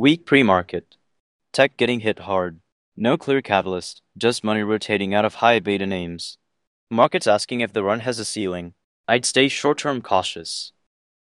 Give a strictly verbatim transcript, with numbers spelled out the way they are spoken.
Weak pre-market. Tech getting hit hard. No clear catalyst, just money rotating out of high beta names. Market's asking if the run has a ceiling. I'd stay short-term cautious.